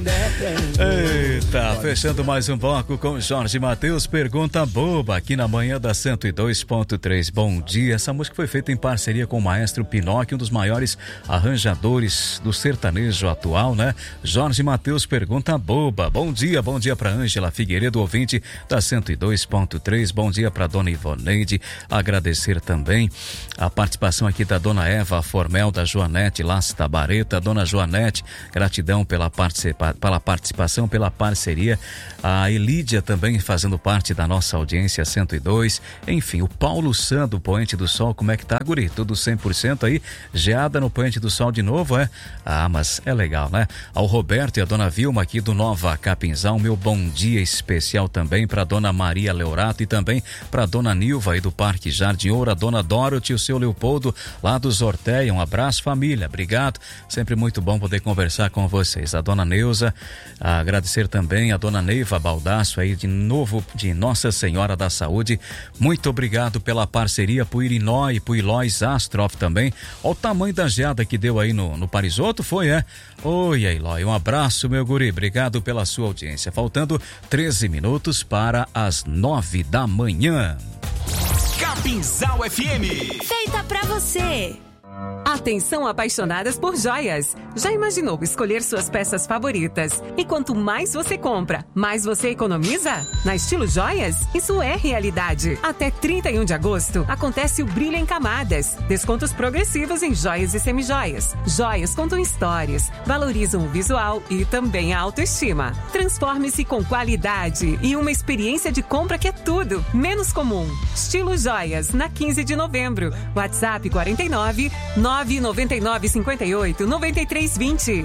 Eita, fechando mais um bloco com Jorge Mateus, pergunta boba aqui na manhã da 102.3. Bom dia, essa música foi feita em parceria com o maestro Pinóquio, um dos maiores arranjadores do sertanejo atual, né? Jorge Mateus, pergunta boba. Bom dia pra Ângela Figueiredo, ouvinte da 102.3. Bom dia pra dona Ivoneide, agradecer também a participação aqui da dona Eva Formel, da Joanete Lasta Bareta. Dona Joanete, gratidão pela participação, pela parceria. A Elídia também fazendo parte da nossa audiência 102. Enfim, o Paulo Sá do Poente do Sol, como é que tá, guri? Tudo 100% aí? Geada no Poente do Sol de novo, é? Ah, mas é legal, né? Ao Roberto e a dona Vilma aqui do Nova Capinzal, meu bom dia especial também pra dona Maria Leorato e também pra dona Nilva aí do Parque Jardim Ouro, a dona Dorothy e o seu Leopoldo lá do Zorteia. Um abraço, família, obrigado, sempre muito bom poder conversar com vocês. A dona Neuza, agradecer também a dona Neiva Baldasso aí de novo, de Nossa Senhora da Saúde, muito obrigado pela parceria pro Irinó e pro Ilóis Astrof também. Olha o tamanho da geada que deu aí no Parisoto, foi, é? Oi, Ilói, um abraço, meu guri, obrigado pela sua audiência. Faltando 13 minutos para as 9 da manhã. Capinzal FM. Feita pra você. Atenção, apaixonadas por joias! Já imaginou escolher suas peças favoritas? E quanto mais você compra, mais você economiza? Na Estilo Joias, isso é realidade. Até 31 de agosto, acontece o Brilho em Camadas. Descontos progressivos em joias e semijoias. Joias contam histórias, valorizam o visual e também a autoestima. Transforme-se com qualidade e uma experiência de compra que é tudo menos comum. Estilo Joias, na 15 de novembro. WhatsApp 49 999 58 93 20.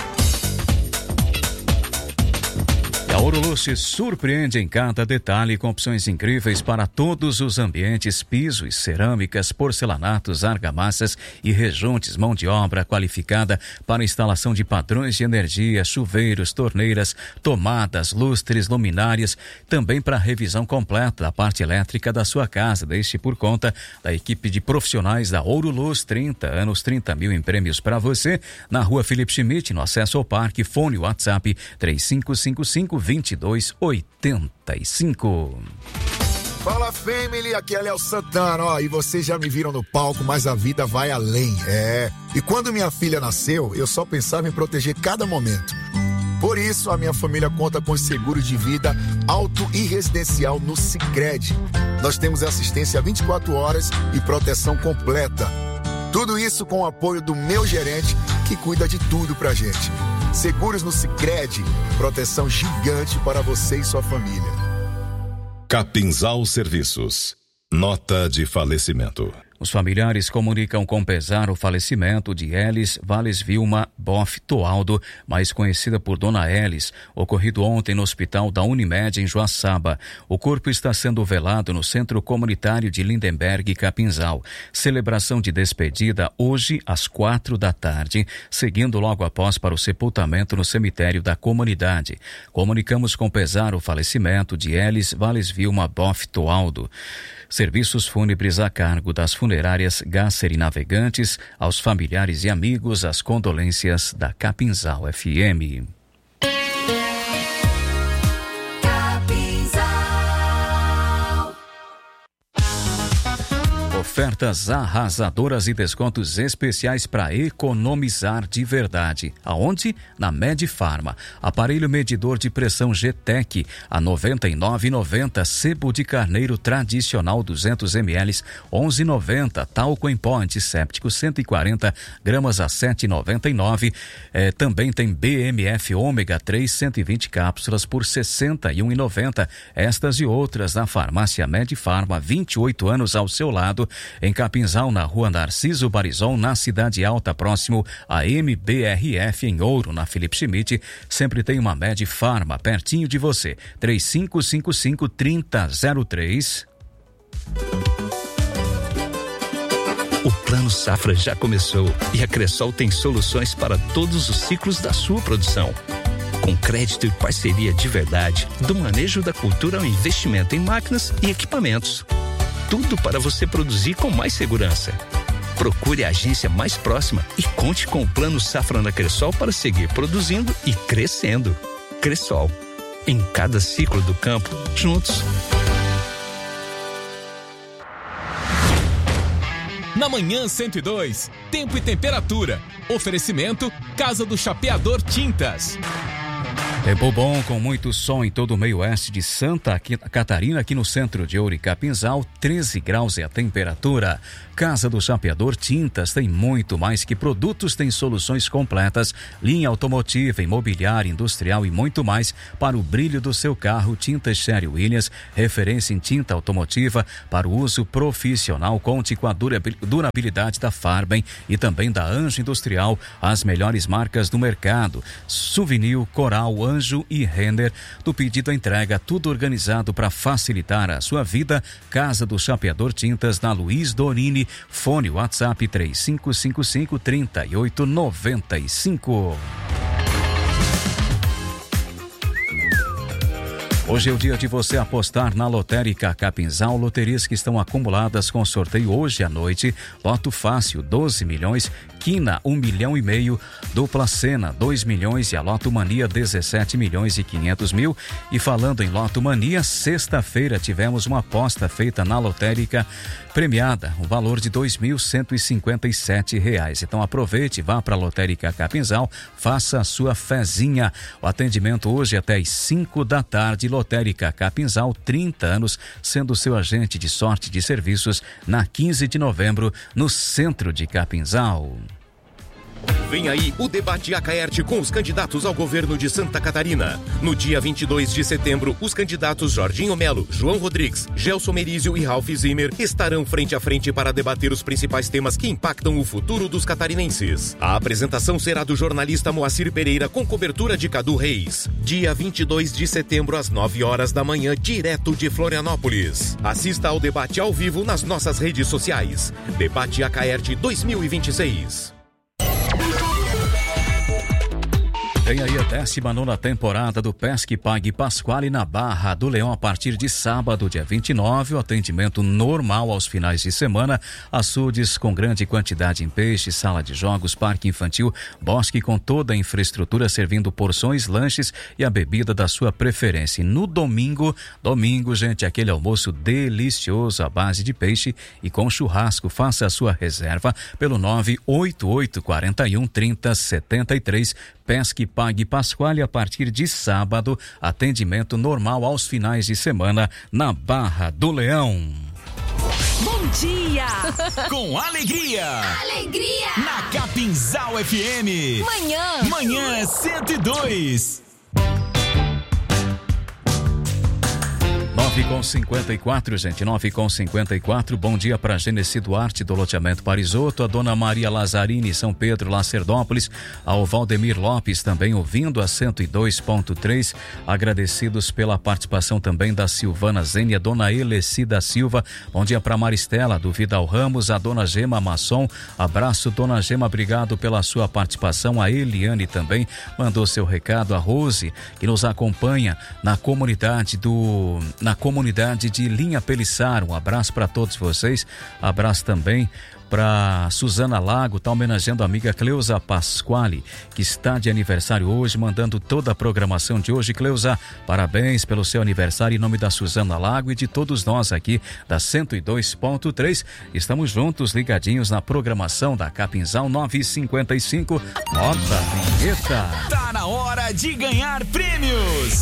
A Ouroluz se surpreende em cada detalhe com opções incríveis para todos os ambientes, pisos, cerâmicas, porcelanatos, argamassas e rejuntes, mão de obra qualificada para instalação de padrões de energia, chuveiros, torneiras, tomadas, lustres, luminárias, também para revisão completa da parte elétrica da sua casa. Deixe por conta da equipe de profissionais da Ouroluz. 30 anos, 30 mil em prêmios para você, na rua Felipe Schmidt, no acesso ao parque. Fone WhatsApp 3555-2285. Fala, family, aqui é Léo Santana, ó, e vocês já me viram no palco, mas a vida vai além, E quando minha filha nasceu, eu só pensava em proteger cada momento. Por isso, a minha família conta com seguro de vida auto e residencial no Sicredi. Nós temos assistência 24 horas e proteção completa. Tudo isso com o apoio do meu gerente, que cuida de tudo pra gente. Seguros no Sicredi, proteção gigante para você e sua família. Capinzal Serviços. Nota de falecimento. Os familiares comunicam com pesar o falecimento de Elis Valles Vilma Boff Toaldo, mais conhecida por Dona Elis, ocorrido ontem no hospital da Unimed em Joaçaba. O corpo está sendo velado no Centro Comunitário de Lindenberg, Capinzal. Celebração de despedida hoje às 4 da tarde, seguindo logo após para o sepultamento no cemitério da comunidade. Comunicamos com pesar o falecimento de Elis Valles Vilma Boff Toaldo. Serviços fúnebres a cargo das funerárias Gasser e Navegantes. Aos familiares e amigos, as condolências da Capinzal FM. Ofertas arrasadoras e descontos especiais para economizar de verdade. Aonde? Na Medifarma. Aparelho medidor de pressão GTEC a R$ 99,90. Sebo de carneiro tradicional 200 ml, R$ 11,90. Talco em pó antisséptico 140 gramas a R$ 7,99. Também tem BMF ômega 3 120 cápsulas por R$ 61,90. Estas e outras na farmácia Medifarma, 28 anos ao seu lado. Em Capinzal, na rua Narciso Barizon, na Cidade Alta, próximo a MBRF, em Ouro, na Felipe Schmidt. Sempre tem uma Medifarma pertinho de você. 3555-3003. O Plano Safra já começou e a Cressol tem soluções para todos os ciclos da sua produção. Com crédito e parceria de verdade, do manejo da cultura ao investimento em máquinas e equipamentos. Tudo para você produzir com mais segurança. Procure a agência mais próxima e conte com o Plano Safra na Cressol para seguir produzindo e crescendo. Cressol, em cada ciclo do campo, juntos. Na Manhã 102, tempo e temperatura. Oferecimento Casa do Chapeador Tintas. Tempo bom com muito sol em todo o meio oeste de Santa Catarina, aqui no centro de Ouro e Capinzal, 13 graus é a temperatura. Casa do Chapeador Tintas tem muito mais que produtos, tem soluções completas, linha automotiva, imobiliária, industrial e muito mais para o brilho do seu carro. Tintas Sherwin-Williams, referência em tinta automotiva para o uso profissional. Conte com a durabilidade da Farben e também da Anjo Industrial, as melhores marcas do mercado. Souvenir, Coral, Anjo e Renner. Do pedido à entrega, tudo organizado para facilitar a sua vida. Casa do Chapeador Tintas, na Luiz Dorini. Fone WhatsApp 3555-3895. Hoje é o dia de você apostar na Lotérica Capinzal, loterias que estão acumuladas com sorteio hoje à noite. Loto Fácil, 12 milhões, Quina, 1,5 milhão, Dupla Sena, 2 milhões e a Loto Mania, 17 milhões e 500 mil. E falando em Loto Mania, sexta-feira tivemos uma aposta feita na Lotérica premiada, o valor de R$ 2.157. Então aproveite, vá para a Lotérica Capinzal, faça a sua fezinha. O atendimento hoje até às 5 da tarde. Lotérica Capinzal, 30 anos, sendo seu agente de sorte de serviços, na 15 de novembro, no centro de Capinzal. Vem aí o debate Acaerte com os candidatos ao governo de Santa Catarina. No dia 22 de setembro, os candidatos Jorginho Melo, João Rodrigues, Gelson Merizio e Ralph Zimmer estarão frente a frente para debater os principais temas que impactam o futuro dos catarinenses. A apresentação será do jornalista Moacir Pereira com cobertura de Cadu Reis. Dia 22 de setembro, às 9 horas da manhã, direto de Florianópolis. Assista ao debate ao vivo nas nossas redes sociais. Debate Acaerte 2026. Tem aí a 19ª temporada do Pesque Pague Pasquale na Barra do Leão a partir de sábado, dia 29, o atendimento normal aos finais de semana, açudes com grande quantidade em peixe, sala de jogos, parque infantil, bosque com toda a infraestrutura servindo porções, lanches e a bebida da sua preferência. E no domingo, gente, aquele almoço delicioso à base de peixe e com churrasco. Faça a sua reserva pelo 988 41 30 73. Pesque Pague Pasquale a partir de sábado, atendimento normal aos finais de semana na Barra do Leão. Bom dia! Com alegria! Alegria! Na Capinzal FM. Manhã 102. 9h54, gente, 9h54. Bom dia para Genesi Duarte do loteamento Parisoto, a dona Maria Lazzarini, São Pedro, Lacerdópolis, ao Valdemir Lopes também ouvindo a 102.3. Agradecidos pela participação também da Silvana Zênia, dona Eleci da Silva. Bom dia para Maristela do Vidal Ramos, a dona Gema Masson. Abraço, dona Gema, obrigado pela sua participação. A Eliane também mandou seu recado. A Rose, que nos acompanha na comunidade de Linha Pelissar. Um abraço para todos vocês. Abraço também para Suzana Lago, está homenageando a amiga Cleusa Pasquale, que está de aniversário hoje, mandando toda a programação de hoje. Cleusa, parabéns pelo seu aniversário em nome da Suzana Lago e de todos nós aqui da 102.3. Estamos juntos, ligadinhos na programação da Capinzal. 9h55. Roda a vinheta. Tá na hora de ganhar prêmios.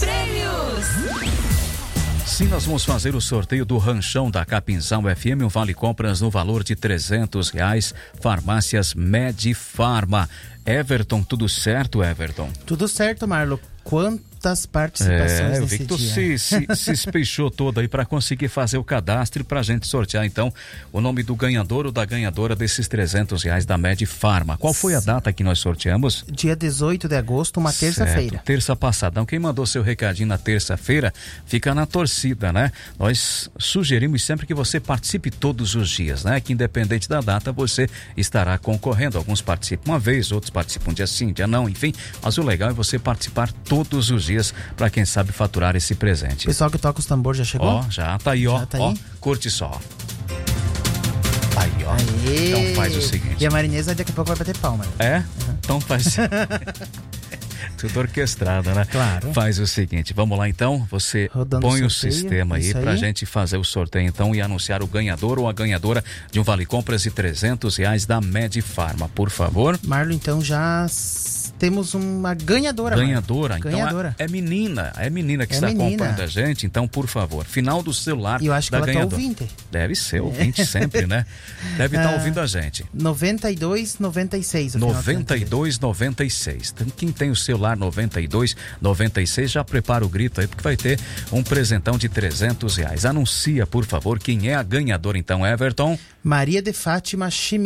Sim, nós vamos fazer o sorteio do ranchão da Capinzal FM, um vale compras no valor de R$300. Farmácias Medifarma. Everton, tudo certo, Everton? Tudo certo, Marlo. Quantas participações eu vi que tu se espeixou todo aí para conseguir fazer o cadastro e pra gente sortear então o nome do ganhador ou da ganhadora desses R$300 da Medifarma. Qual foi a data que nós sorteamos? Dia 18 de agosto, uma terça-feira. Terça passada. Então quem mandou seu recadinho na terça-feira fica na torcida, né? Nós sugerimos sempre que você participe todos os dias, né? Que independente da data você estará concorrendo. Alguns participam uma vez, outros participam dia sim, dia não, enfim. Mas o legal é você participar todos os dias para quem sabe faturar esse presente. Pessoal que toca os tambores já chegou? Já tá aí, ó. Curte só. Aí, ó. Aê. Então faz o seguinte. E a Marinesa daqui a pouco vai bater palma. É? Então faz... Tudo orquestrado, né? Claro. Faz o seguinte, vamos lá então, você rodando põe o sorteio, sistema aí pra gente fazer o sorteio então e anunciar o ganhador ou a ganhadora de um vale compras de R$300 da Medifarma, por favor. Marlon, então já temos uma ganhadora. Ganhadora, então ganhadora. É menina que está acompanhando a gente, então por favor, final do celular e eu acho da que ela ganhadora. tá ouvinte. Deve ser ouvinte sempre, né? Deve estar ouvindo a gente. 9296. 9296. Então, quem tem o celular 9296 já prepara o grito aí porque vai ter um presentão de R$300. Anuncia, por favor, quem é a ganhadora então, Everton? Maria de Fátima Chimia.